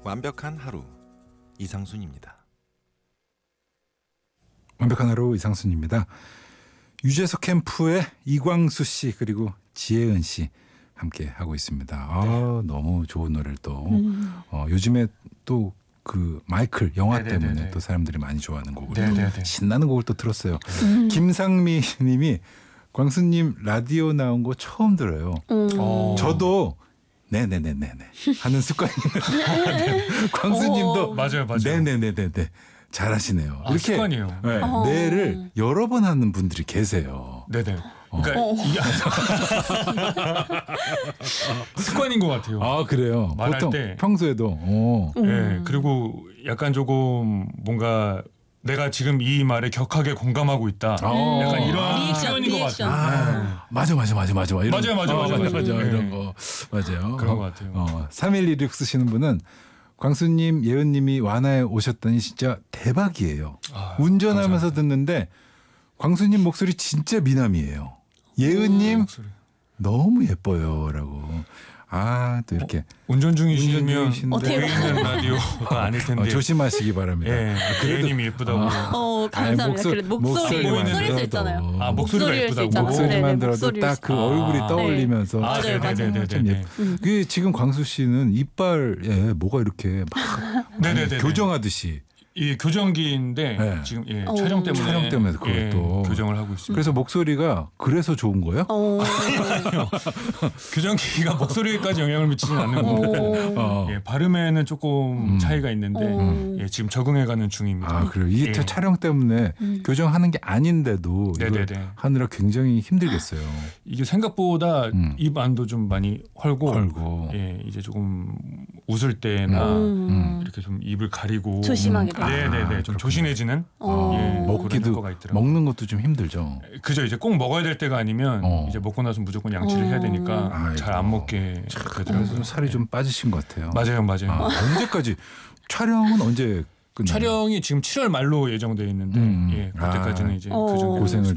완벽한 하루 이상순입니다. 완벽한 하루 이상순입니다. 유재석 캠프의 이광수 씨 그리고 지혜은 씨 함께 하고 있습니다. 너무 좋은 노래를 또 요즘에 또 그 마이클 영화 때문에 또 사람들이 많이 좋아하는 곡을 신나는 곡을 또 들었어요. 김상미 님이 광수님 라디오 나온 거 처음 들어요. 저도 네네네네네 하는 습관이 광수님도 맞아요. 네네네네네 잘하시네요. 이렇게 습관이에요. 네를 여러 번 하는 분들이 계세요. 네네. 그러니까 이게 습관인 것 같아요. 아 그래요. 말할 보통 때 평소에도. 네, 그리고 약간 조금 뭔가 내가 지금 이 말에 격하게 공감하고 있다. 약간 이런 표현인 것 같아요. 맞아. 이런, 맞아요. 이런 거 맞아요. 그런 것 같아요. 3116 쓰시는 분은 광수님, 예은님이 완화에 오셨더니 진짜 대박이에요. 운전하면서 감사합니다. 듣는데 광수님 목소리 진짜 미남이에요. 예은님 목소리. 너무 예뻐요라고. 또 이렇게 운전 중이시면 운전 보이는 라디오가 아닐 텐데 조심하시기 바랍니다. 예은님이 예쁘다고. 감사합니다. 그래, 목소리일 수 있잖아요. 목소리가 예쁘다고. 목소리만 들어도 딱 그 얼굴이 떠올리면서 맞아요. 참 그 지금 광수 씨는 이빨에 뭐가 이렇게 막 교정하듯이 이 교정기인데 지금 촬영 때문에 그것도 교정을 하고 있습니다. 그래서 목소리가 그래서 좋은 거예요? 교정기가 목소리까지 영향을 미치지는 않는 거고 발음에는 조금 차이가 있는데 지금 적응해가는 중입니다. 그래요. 이게 촬영 때문에 교정하는 게 아닌데도 이걸 하느라 굉장히 힘들겠어요. 이게 생각보다 입 안도 좀 많이 헐고 이제 조금 웃을 때나 이렇게 좀 입을 가리고 조심하게 돼요. 네네네 좀 조심해지는 먹기도 효과가 있더라고요. 먹는 것도 좀 힘들죠. 그죠. 이제 꼭 먹어야 될 때가 아니면 이제 먹고 나서 무조건 양치를 해야 되니까 잘 안 먹게 되더라고요. 살이 좀 빠지신 것 같아요. 맞아요. 언제까지 촬영은 언제 끝나요? 촬영이 지금 7월 말로 예정돼 있는데 그때까지는 이제 그 정도 고생을